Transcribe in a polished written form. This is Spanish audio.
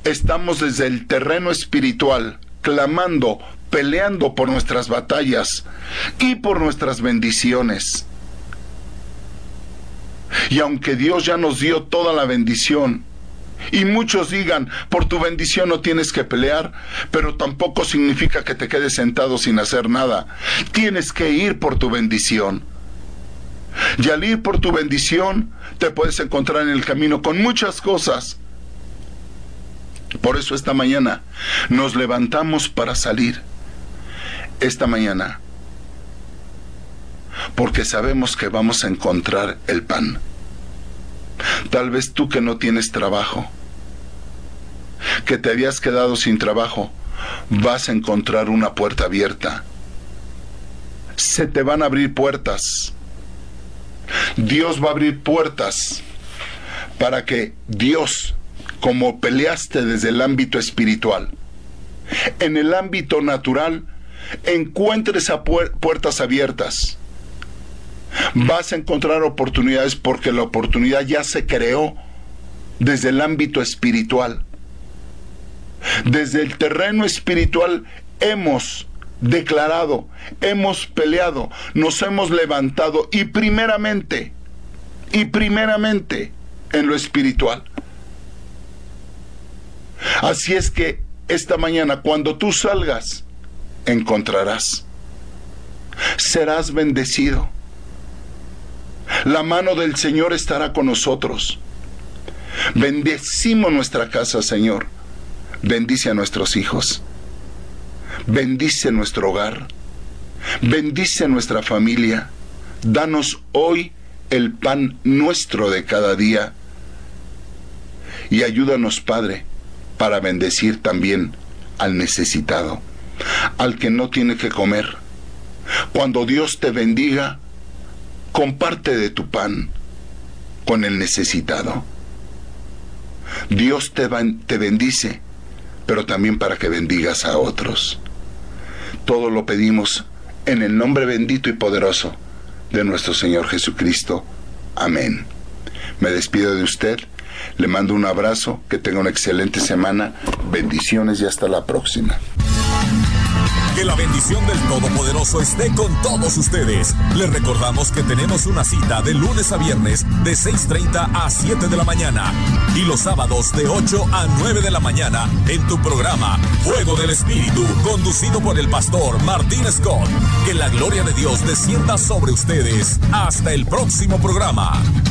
Estamos desde el terreno espiritual, clamando, peleando por nuestras batallas y por nuestras bendiciones. Y aunque Dios ya nos dio toda la bendición, y muchos digan, por tu bendición no tienes que pelear, pero tampoco significa que te quedes sentado sin hacer nada. Tienes que ir por tu bendición. Y al ir por tu bendición, te puedes encontrar en el camino con muchas cosas. Por eso esta mañana nos levantamos para salir. Esta mañana, porque sabemos que vamos a encontrar el pan. Tal vez tú que no tienes trabajo, que te habías quedado sin trabajo, vas a encontrar una puerta abierta. Se te van a abrir puertas. Dios va a abrir puertas para que Dios, como peleaste desde el ámbito espiritual, en el ámbito natural, encuentres a puertas abiertas. Vas a encontrar oportunidades porque la oportunidad ya se creó desde el ámbito espiritual. Desde el terreno espiritual hemos declarado, hemos peleado, nos hemos levantado y primeramente en lo espiritual. Así es que esta mañana cuando tú salgas, encontrarás. Serás bendecido. La mano del Señor estará con nosotros. Bendecimos nuestra casa, Señor. Bendice a nuestros hijos. Bendice nuestro hogar. Bendice nuestra familia. Danos hoy el pan nuestro de cada día. Y ayúdanos, Padre, para bendecir también al necesitado, al que no tiene que comer. Cuando Dios te bendiga, comparte de tu pan con el necesitado. Dios te bendice, pero también para que bendigas a otros. Todo lo pedimos en el nombre bendito y poderoso de nuestro Señor Jesucristo. Amén. Me despido de usted, le mando un abrazo, que tenga una excelente semana, bendiciones y hasta la próxima. Que la bendición del Todopoderoso esté con todos ustedes. Les recordamos que tenemos una cita de lunes a viernes de 6:30 a 7 de la mañana y los sábados de 8 a 9 de la mañana en tu programa Fuego del Espíritu, conducido por el pastor Martín Scott. Que la gloria de Dios descienda sobre ustedes. Hasta el próximo programa.